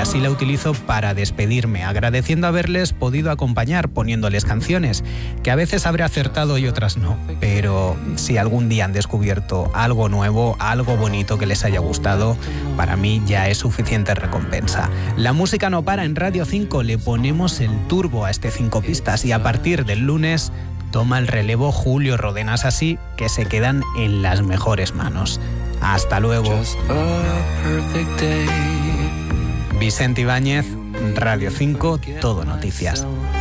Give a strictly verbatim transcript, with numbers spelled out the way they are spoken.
así la utilizo para despedirme, agradeciendo haberles podido acompañar poniéndoles canciones, que a veces habré acertado y otras no, pero si algún día han descubierto algo nuevo, algo bonito que les haya gustado, para mí ya es suficiente recompensa. La música no para en Radio cinco, le ponemos el turbo a este cinco pistas y a partir del lunes toma el relevo Julio Rodenas, así que se quedan en las mejores manos. Hasta luego. Vicente Ibáñez, Radio cinco, Todo Noticias.